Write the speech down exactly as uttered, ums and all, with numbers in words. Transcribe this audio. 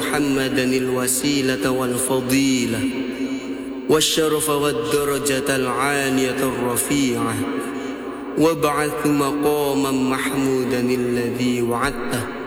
محمدا الوسيلة والفضيلة والشرف والدرجة العالية الرفيعة وابعث مقاما محمودا الذي وعدته